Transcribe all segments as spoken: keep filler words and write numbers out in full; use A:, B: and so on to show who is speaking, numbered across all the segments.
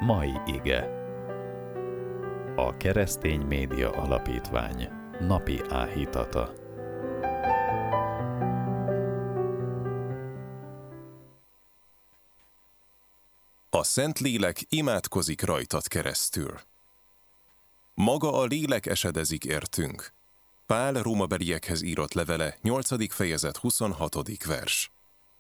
A: Mai ige. A Keresztény Média Alapítvány napi áhítata.
B: A Szentlélek imádkozik rajtad keresztül. Maga a lélek esedezik értünk. Pál Rómabeliekhez írott levele, nyolcadik fejezet, huszonhatodik vers.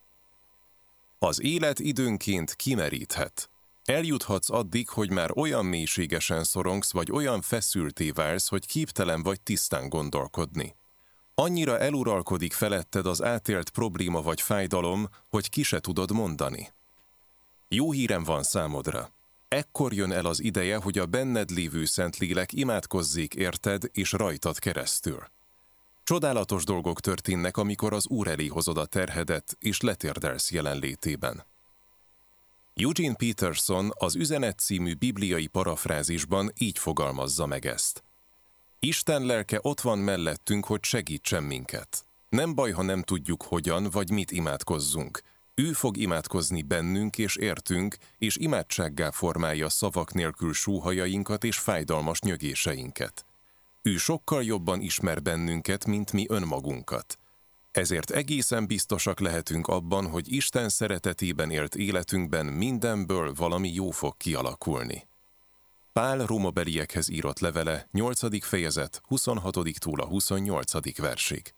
B: Az élet időnként kimeríthet. Eljuthatsz addig, hogy már olyan mélységesen szorongsz, vagy olyan feszülté válsz, hogy képtelen vagy tisztán gondolkodni. Annyira eluralkodik feletted az átélt probléma vagy fájdalom, hogy ki se tudod mondani. Jó hírem van számodra. Ekkor jön el az ideje, hogy a benned lévő Szentlélek imádkozzék érted és rajtad keresztül. Csodálatos dolgok történnek, amikor az Úr elé hozod a terhedet, és letérdelsz jelenlétében. Eugene Peterson az Üzenet című bibliai parafrázisban így fogalmazza meg ezt. Isten lelke ott van mellettünk, hogy segítsen minket. Nem baj, ha nem tudjuk hogyan vagy mit imádkozzunk. Ő fog imádkozni bennünk és értünk, és imádsággá formálja szavak nélkül sóhajainkat és fájdalmas nyögéseinket. Ő sokkal jobban ismer bennünket, mint mi önmagunkat. Ezért egészen biztosak lehetünk abban, hogy Isten szeretetében élt életünkben mindenből valami jó fog kialakulni. Pál Rómabeliekhez írott levele, nyolcadik fejezet, huszonhatodik-tól a huszonnyolcadik versig.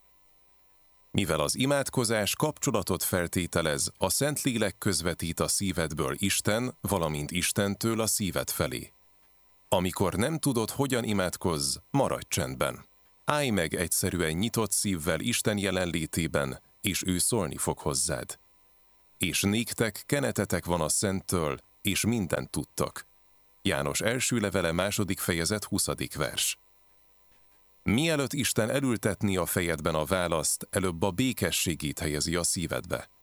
B: Mivel az imádkozás kapcsolatot feltételez, a Szentlélek közvetít a szívedből Isten, valamint Istentől a szíved felé. Amikor nem tudod, hogyan imádkozz, maradj csendben. Állj meg egyszerűen nyitott szívvel Isten jelenlétében, és ő szólni fog hozzád. És néktek kenetetek van a Szenttől, és mindent tudtok. János első levele, második fejezet, huszadik vers. Mielőtt Isten elültetni a fejedben a választ, előbb a békességét helyezi a szívedbe.